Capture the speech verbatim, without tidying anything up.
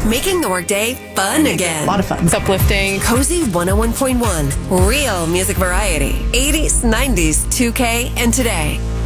making the workday fun again. A lot of fun. It's uplifting. Cozy one oh one point one. Real music variety. eighties, nineties, two K, and today.